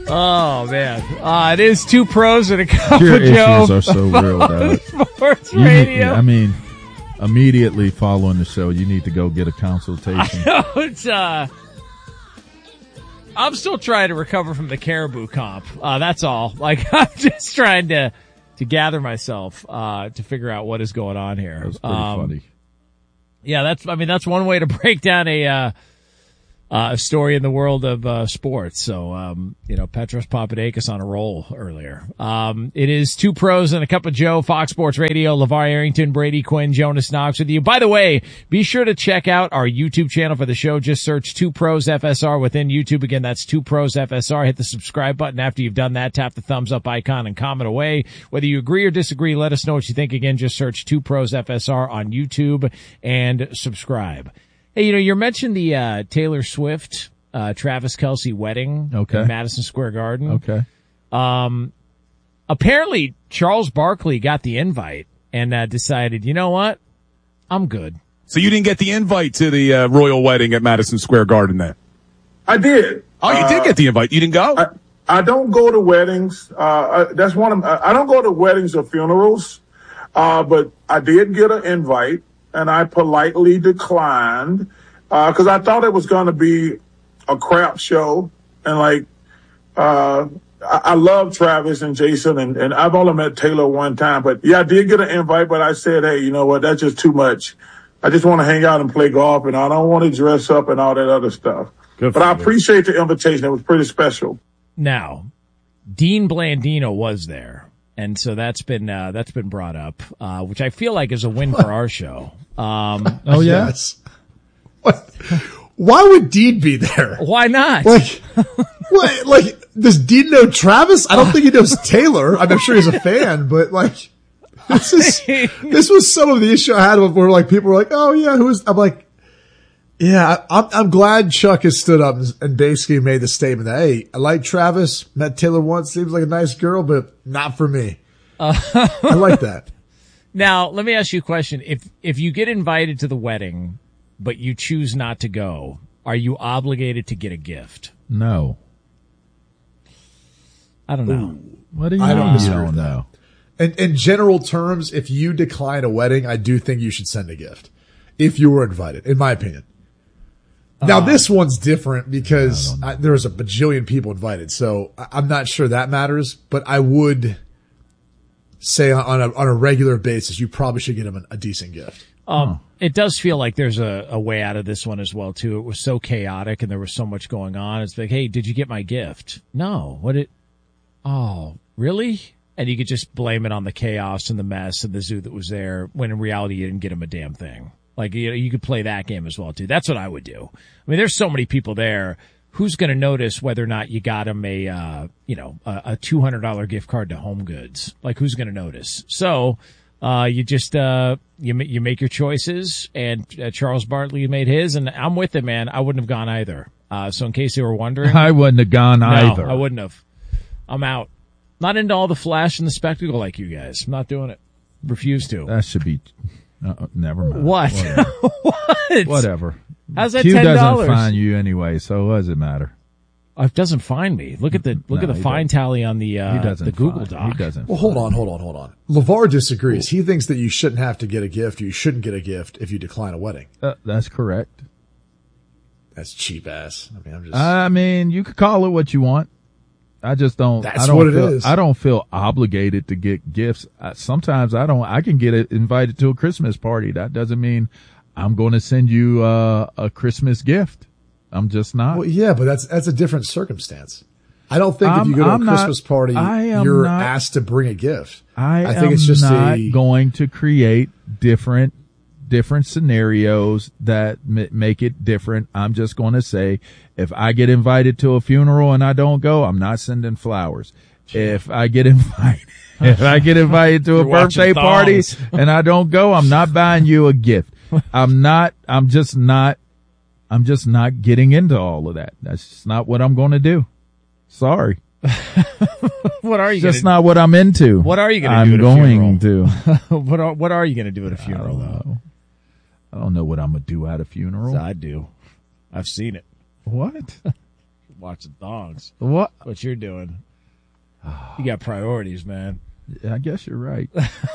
Oh, man. It is two pros and a cup Your of Joe. issues are so real, dog. Sports Radio. I mean, immediately following the show, you need to go get a consultation. It's, I'm still trying to recover from the Caribou comp. That's all. Like, I'm just trying to gather myself to figure out what is going on here. That was pretty funny. Yeah, that's one way to break down a story in the world of sports. So, Petros Papadakis on a roll earlier. It is two pros and a cup of Joe, Fox Sports Radio, LeVar Arrington, Brady Quinn, Jonas Knox with you. By the way, be sure to check out our YouTube channel for the show. Just search Two Pros FSR within YouTube. Again, that's Two Pros FSR. Hit the subscribe button. After you've done that, tap the thumbs up icon and comment away. Whether you agree or disagree, let us know what you think. Again, just search Two Pros FSR on YouTube and subscribe. Hey, you mentioned the Taylor Swift, Travis Kelce wedding in Madison Square Garden. Okay. Apparently, Charles Barkley got the invite and decided, you know what? I'm good. So you didn't get the invite to the royal wedding at Madison Square Garden then? I did. Oh, you did get the invite. You didn't go? I don't go to weddings. That's one of I don't go to weddings or funerals. But I did get an invite. And I politely declined, because I thought it was going to be a crap show. And I love Travis and Jason, and I've only met Taylor one time, but yeah, I did get an invite, but I said, hey, you know what? That's just too much. I just want to hang out and play golf, and I don't want to dress up and all that other stuff. But I appreciate the invitation. It was pretty special. Now, Dean Blandino was there. And so that's been brought up, which I feel like is a win for our show. Oh, yeah? Yes. What? Why would Dean be there? Why not? Does Dean know Travis? I don't think he knows Taylor. I'm sure he's a fan, but this was some of the issue I had where people were like, oh yeah, I'm like, yeah, I'm glad Chuck has stood up and basically made the statement that, hey, I like Travis, met Taylor once, seems like a nice girl, but not for me. I like that. Now, let me ask you a question. If you get invited to the wedding, but you choose not to go, are you obligated to get a gift? No. I don't know. What do you mean you don't know? In general terms, if you decline a wedding, I do think you should send a gift. If you were invited, in my opinion. Now, this one's different because there's a bajillion people invited, so I'm not sure that matters, but I would say on a regular basis, you probably should get them a decent gift. It does feel like there's a way out of this one as well, too. It was so chaotic and there was so much going on. It's like, hey, did you get my gift? No. Oh, really? And you could just blame it on the chaos and the mess and the zoo that was there, when in reality you didn't get him a damn thing. Like, you could play that game as well, too. That's what I would do. I mean, there's so many people there. Who's going to notice whether or not you got him a $200 gift card to Home Goods? Like, who's going to notice? So, you just, you make your choices, and Charles Barkley made his, and I'm with it, man. I wouldn't have gone either. So in case you were wondering. I wouldn't have gone either. I wouldn't have. I'm out. Not into all the flash and the spectacle like you guys. I'm not doing it. Refuse to. That should be, never mind. What? What? Whatever. How's that $10? Q doesn't find you anyway, so what does it matter? It doesn't find me. Look at the fine tally on the Google Doc. He doesn't. Well, hold on. LeVar disagrees. He thinks that you shouldn't have to get a gift. You shouldn't get a gift if you decline a wedding. That's correct. That's cheap ass. I mean, you could call it what you want. I just don't. That's what it is. I don't feel obligated to get gifts. Sometimes I don't. I can get invited to a Christmas party. That doesn't mean I'm going to send you a Christmas gift. I'm just not. Well, yeah, but that's a different circumstance. I don't think if you go to a Christmas party, you're asked to bring a gift. I think it's just not going to create different scenarios that make it different. I'm just going to say, if I get invited to a funeral and I don't go, I'm not sending flowers. If I get invited to a birthday party and I don't go, I'm not buying you a gift. I'm just not getting into all of that. That's just not what I'm going to do. Sorry. What are you? Just not what I'm into. What are you going to do? I'm going to. What are you going to do at a funeral, though? I don't know what I'm going to do at a funeral. I do. I've seen it. What? watching thongs. What? What you're doing. You got priorities, man. I guess you're right.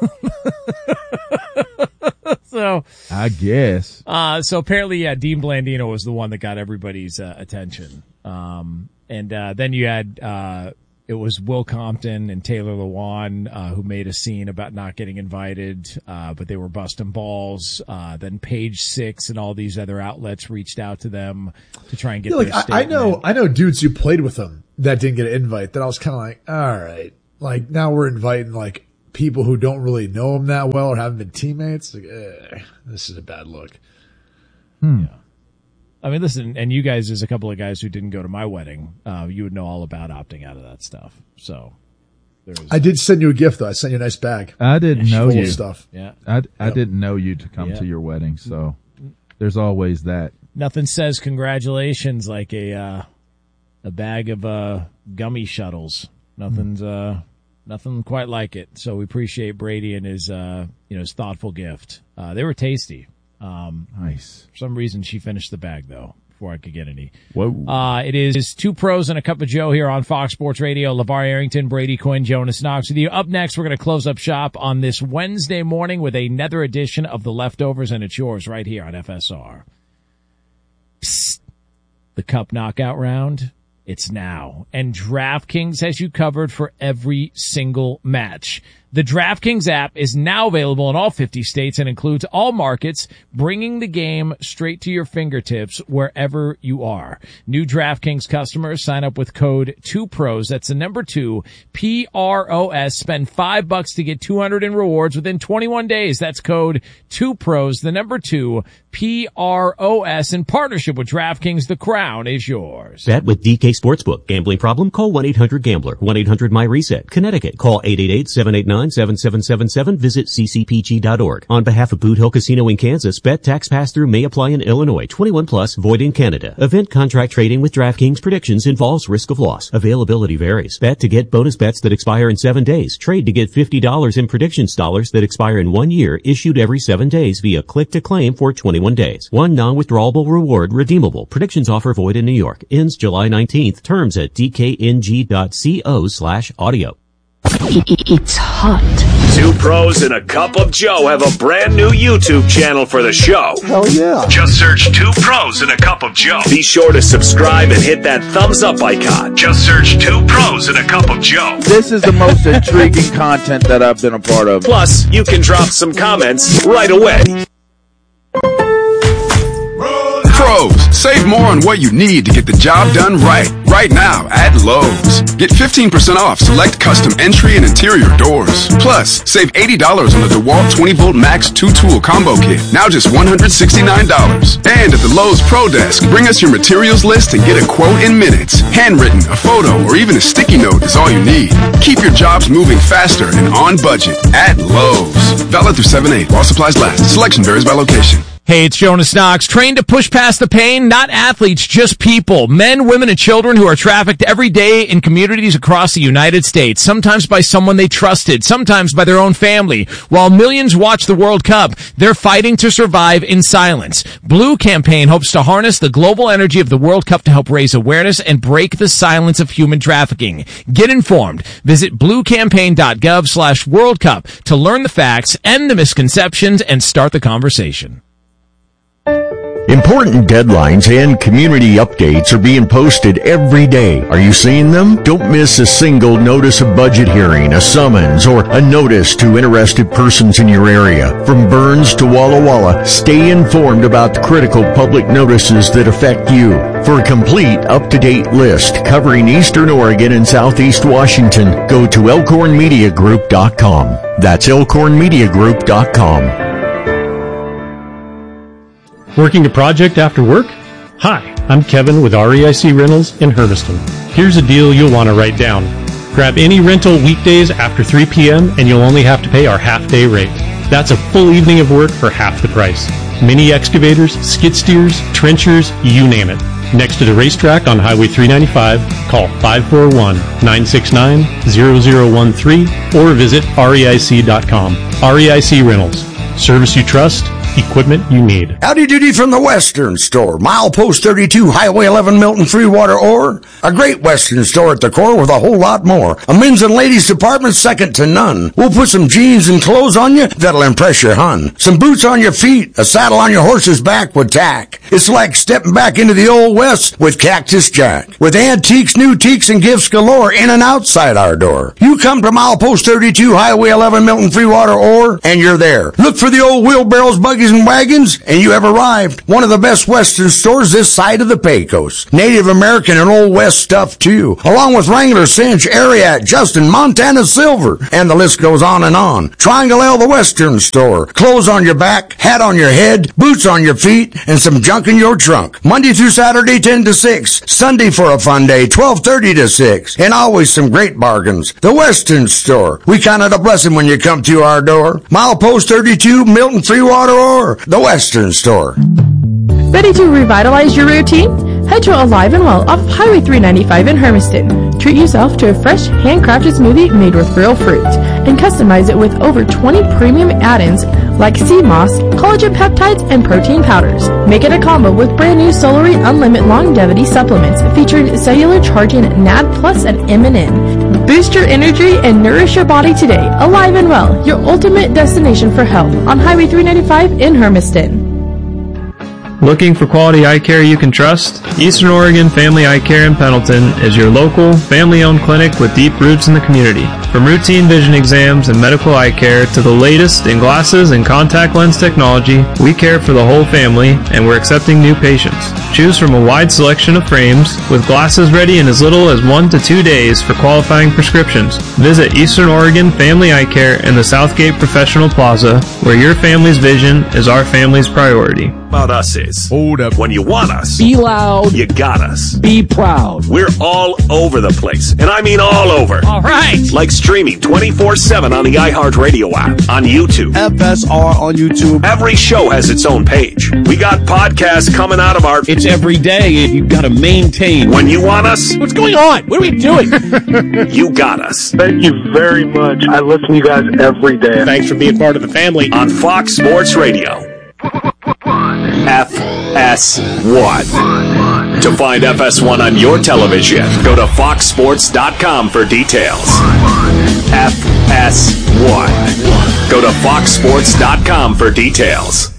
So I guess. So apparently, yeah, Dean Blandino was the one that got everybody's attention. And then you had it was Will Compton and Taylor Lewan who made a scene about not getting invited, but they were busting balls. Then Page Six and all these other outlets reached out to them to try and get their statement. I know dudes who played with them that didn't get an invite. That I was kind of like, all right, like now we're inviting like people who don't really know him that well or haven't been teammates. Like, this is a bad look. Yeah. I mean, listen, and you guys, there's a couple of guys who didn't go to my wedding. You would know all about opting out of that stuff. So I did send you a gift, though. I sent you a nice bag. I didn't know you. Stuff. Yeah. I didn't know you to come to your wedding, so there's always that. Nothing says congratulations like a bag of gummy shuttles. Nothing quite like it. So we appreciate Brady and his his thoughtful gift. They were tasty. Nice. For some reason, she finished the bag though before I could get any. Whoa. It is Two Pros and a Cup of Joe here on Fox Sports Radio. LeVar Arrington, Brady Quinn, Jonas Knox with you. Up next, we're going to close up shop on this Wednesday morning with another edition of The Leftovers, and it's yours right here on FSR. Psst. The Cup Knockout Round. It's now. And DraftKings has you covered for every single match. The DraftKings app is now available in all 50 states and includes all markets, bringing the game straight to your fingertips wherever you are. New DraftKings customers sign up with code 2PROS. That's the number 2, PROS. Spend $5 to get 200 in rewards within 21 days. That's code 2PROS, the number 2, PROS. In partnership with DraftKings, the crown is yours. Bet with DK Sportsbook. Gambling problem? Call 1-800-GAMBLER. 1-800-MY-RESET. Connecticut. Call 888-789-7777. Visit ccpg.org. On behalf of Boot Hill Casino in Kansas, bet tax pass-through may apply in Illinois. 21 plus, void in Canada. Event contract trading with DraftKings predictions involves risk of loss. Availability varies. Bet to get bonus bets that expire in 7 days. Trade to get $50 in predictions dollars that expire in 1 year, issued every 7 days via click to claim for 21 days. One non-withdrawable reward redeemable. Predictions offer void in New York. Ends July 19th. Terms at dkng.co/audio. It's hot. Two Pros and a Cup of Joe have a brand new YouTube channel for the show. Hell yeah. Just search Two Pros and a Cup of Joe. Be sure to subscribe and hit that thumbs up icon. Just search Two Pros and a Cup of Joe. This is the most intriguing content that I've been a part of. Plus, you can drop some comments right away. Pros, save more on what you need to get the job done right. Right now at Lowe's. Get 15% off select custom entry and interior doors. Plus, save $80 on the DeWalt 20-volt Max 2-tool combo kit. Now just $169. And at the Lowe's Pro Desk, bring us your materials list and get a quote in minutes. Handwritten, a photo, or even a sticky note is all you need. Keep your jobs moving faster and on budget at Lowe's. Valid through 7/8 while supplies last. Selection varies by location. Hey, it's Jonas Knox. Trained to push past the pain? Not athletes, just people. Men, women, and children who are trafficked every day in communities across the United States. Sometimes by someone they trusted, sometimes by their own family. While millions watch the World Cup, they're fighting to survive in silence. Blue Campaign hopes to harness the global energy of the World Cup to help raise awareness and break the silence of human trafficking. Get informed. Visit bluecampaign.gov/World Cup to learn the facts, end the misconceptions, and start the conversation. Important deadlines and community updates are being posted every day. Are you seeing them? Don't miss a single notice of budget hearing, a summons, or a notice to interested persons in your area. From Burns to Walla Walla, stay informed about the critical public notices that affect you. For a complete, up-to-date list covering Eastern Oregon and Southeast Washington, go to elkhornmediagroup.com. That's elkhornmediagroup.com. Working a project after work? Hi, I'm Kevin with REIC Rentals in Hermiston. Here's a deal you'll want to write down. Grab any rental weekdays after 3 p.m. and you'll only have to pay our half-day rate. That's a full evening of work for half the price. Mini excavators, skid steers, trenchers, you name it. Next to the racetrack on Highway 395, call 541-969-0013 or visit REIC.com. REIC Rentals. Service you trust, equipment you need. Howdy doody from the Western Store. Milepost 32, Highway 11, Milton, Freewater, Ore. A great Western store at the core with a whole lot more. A men's and ladies department second to none. We'll put some jeans and clothes on you that'll impress your hun. Some boots on your feet, a saddle on your horse's back with tack. It's like stepping back into the Old West with Cactus Jack. With antiques, new teaks, and gifts galore in and outside our door. You come to Milepost 32, Highway 11, Milton, Freewater, Ore, and you're there. Look for the old wheelbarrows, buggies, and wagons, and you have arrived. One of the best Western stores this side of the Pecos. Native American and Old West stuff, too. Along with Wrangler, Cinch, Ariat, Justin, Montana Silver, and the list goes on and on. Triangle L, the Western Store. Clothes on your back, hat on your head, boots on your feet, and some junk in your trunk. Monday through Saturday, 10 to 6. Sunday for a fun day, 12:30 to 6. And always some great bargains. The Western Store. We count it a blessing when you come to our door. Milepost 32, Milton, Freewater, Ore. The Western Store. Ready to revitalize your routine? Head to Alive and Well off Highway 395 in Hermiston. Treat yourself to a fresh, handcrafted smoothie made with real fruit and customize it with over 20 premium add-ins like sea moss, collagen peptides, and protein powders. Make it a combo with brand new Solary Unlimited Longevity supplements featuring cellular charging NAD Plus and MNN. Boost your energy and nourish your body today. Alive and Well, your ultimate destination for health on Highway 395 in Hermiston. Looking for quality eye care you can trust? Eastern Oregon Family Eye Care in Pendleton is your local, family-owned clinic with deep roots in the community. From routine vision exams and medical eye care to the latest in glasses and contact lens technology, we care for the whole family and we're accepting new patients. Choose from a wide selection of frames with glasses ready in as little as 1 to 2 days for qualifying prescriptions. Visit Eastern Oregon Family Eye Care in the Southgate Professional Plaza, where your family's vision is our family's priority. About us is, hold up. When you want us, be loud, you got us. Be proud. We're all over the place, and I mean all over. All right. Like streaming 24/7 on the iHeartRadio app, on YouTube. FSR on YouTube. Every show has its own page. We got podcasts coming out of our... It's every day, and you've got to maintain. When you want us... What's going on? What are we doing? You got us. Thank you very much. I listen to you guys every day. Thanks for being part of the family. On Fox Sports Radio. FS1. To find FS1 on your television, go to foxsports.com for details. FS1. Go to foxsports.com for details.